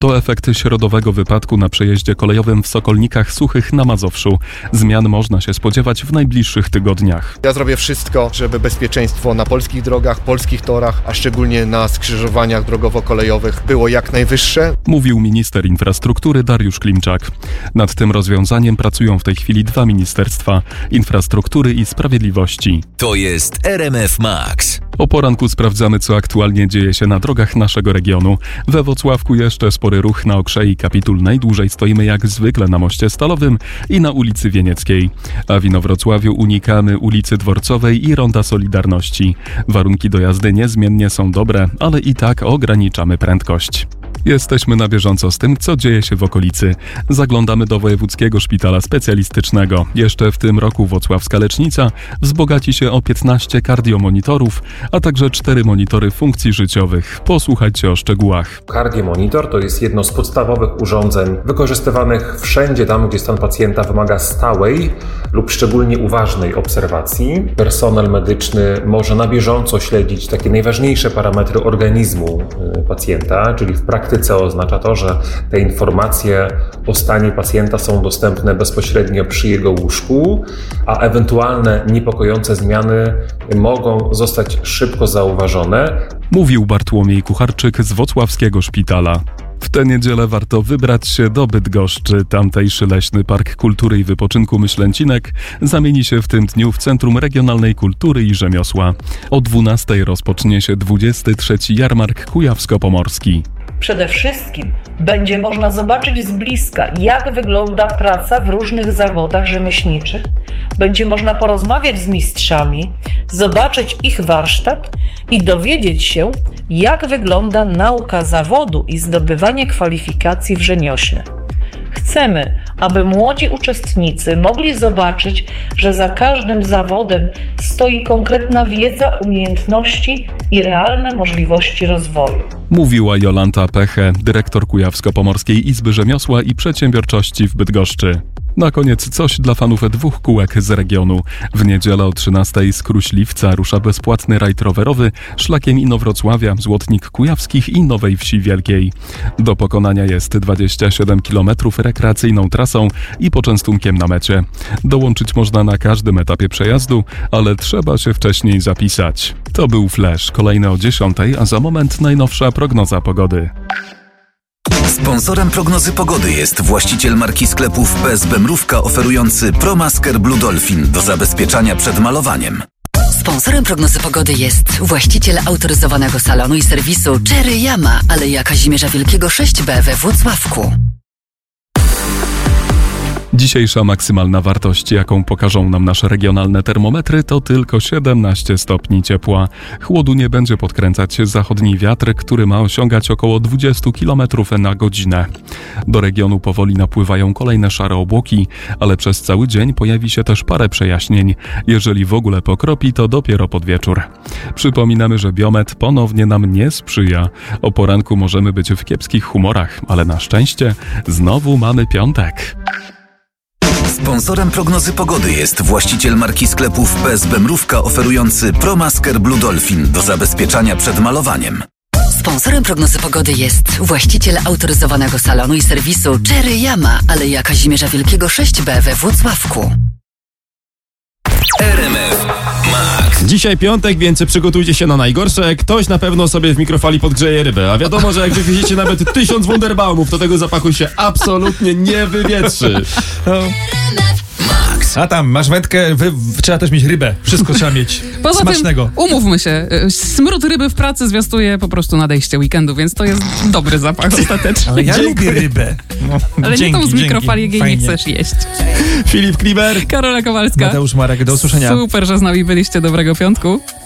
To efekt środowego wypadku na przejeździe kolejowym w Sokolnikach Suchych na Mazowszu. Zmian można się spodziewać w najbliższych tygodniach. Ja zrobię wszystko, żeby bezpieczeństwo na polskich drogach, polskich torach, a szczególnie na skrzyżowaniach drogowo-kolejowych było jak najwyższe. Mówił minister infrastruktury Dariusz Klimczak. Nad tym rozwiązaniem pracują w tej chwili dwa ministerstwa: infrastruktury i sprawiedliwości. To jest RMF Max. O poranku sprawdzamy, co aktualnie dzieje się na drogach naszego regionu. We Włocławku jeszcze spory ruch na Okrzei Kapitulnej. Dłużej stoimy jak zwykle na Moście Stalowym i na ulicy Wienieckiej. A w Inowrocławiu unikamy ulicy Dworcowej i Ronda Solidarności. Warunki do jazdy niezmiennie są dobre, ale i tak ograniczamy prędkość. Jesteśmy na bieżąco z tym, co dzieje się w okolicy. Zaglądamy do Wojewódzkiego Szpitala Specjalistycznego. Jeszcze w tym roku włocławska lecznica wzbogaci się o 15 kardiomonitorów, a także 4 monitory funkcji życiowych. Posłuchajcie o szczegółach. Kardiomonitor to jest jedno z podstawowych urządzeń wykorzystywanych wszędzie tam, gdzie stan pacjenta wymaga stałej lub szczególnie uważnej obserwacji. Personel medyczny może na bieżąco śledzić takie najważniejsze parametry organizmu pacjenta, czyli w praktyce oznacza to, że te informacje o stanie pacjenta są dostępne bezpośrednio przy jego łóżku, a ewentualne niepokojące zmiany mogą zostać szybko zauważone. Mówił Bartłomiej Kucharczyk z Włocławskiego Szpitala. W tę niedzielę warto wybrać się do Bydgoszczy. Tamtejszy Leśny Park Kultury i Wypoczynku Myślęcinek zamieni się w tym dniu w Centrum Regionalnej Kultury i Rzemiosła. O 12:00 rozpocznie się 23. Jarmark Kujawsko-Pomorski. Przede wszystkim będzie można zobaczyć z bliska, jak wygląda praca w różnych zawodach rzemieślniczych. Będzie można porozmawiać z mistrzami, zobaczyć ich warsztat i dowiedzieć się, jak wygląda nauka zawodu i zdobywanie kwalifikacji w rzemiośle. Chcemy, aby młodzi uczestnicy mogli zobaczyć, że za każdym zawodem stoi konkretna wiedza, umiejętności i realne możliwości rozwoju. Mówiła Jolanta Peche, dyrektor Kujawsko-Pomorskiej Izby Rzemiosła i Przedsiębiorczości w Bydgoszczy. Na koniec coś dla fanów dwóch kółek z regionu. W niedzielę o 13:00 z Kruśliwca rusza bezpłatny rajd rowerowy szlakiem Inowrocławia, Złotnik Kujawskich i Nowej Wsi Wielkiej. Do pokonania jest 27 km rekreacyjną trasą i poczęstunkiem na mecie. Dołączyć można na każdym etapie przejazdu, ale trzeba się wcześniej zapisać. To był Flash, kolejny o 10:00, a za moment najnowsza prognoza pogody. Sponsorem prognozy pogody jest właściciel marki sklepów PSB Mrówka oferujący ProMasker Blue Dolphin do zabezpieczania przed malowaniem. Sponsorem prognozy pogody jest właściciel autoryzowanego salonu i serwisu Cherry Yama, Aleja Kazimierza Wielkiego 6B we Włocławku. Dzisiejsza maksymalna wartość, jaką pokażą nam nasze regionalne termometry, to tylko 17 stopni ciepła. Chłodu nie będzie podkręcać zachodni wiatr, który ma osiągać około 20 km na godzinę. Do regionu powoli napływają kolejne szare obłoki, ale przez cały dzień pojawi się też parę przejaśnień. Jeżeli w ogóle pokropi, to dopiero pod wieczór. Przypominamy, że biometr ponownie nam nie sprzyja. O poranku możemy być w kiepskich humorach, ale na szczęście znowu mamy piątek. Sponsorem prognozy pogody jest właściciel marki sklepów PSB Mrówka oferujący ProMasker Blue Dolphin do zabezpieczania przed malowaniem. Sponsorem prognozy pogody jest właściciel autoryzowanego salonu i serwisu Cherry Yama, Aleja Kazimierza Wielkiego 6B we Włocławku. RMF Max. Dzisiaj piątek, więc przygotujcie się na najgorsze. Ktoś na pewno sobie w mikrofali podgrzeje rybę. A wiadomo, że jak wywieziecie nawet 1000 Wunderbaumów, to tego zapachu się absolutnie nie wywietrzy. Max. A tam, masz wędkę, trzeba też mieć rybę. Wszystko trzeba mieć. Poza smacznego. Tym, umówmy się, smród ryby w pracy zwiastuje po prostu nadejście weekendu, więc to jest dobry zapach ostatecznie. Ale ja lubię rybę. No, ale nie tą z mikrofali, jak jej nie chcesz jeść. Filip Kliber, Karola Kowalska. Mateusz Marek, do usłyszenia. Super, że z nami byliście. Dobrego piątku.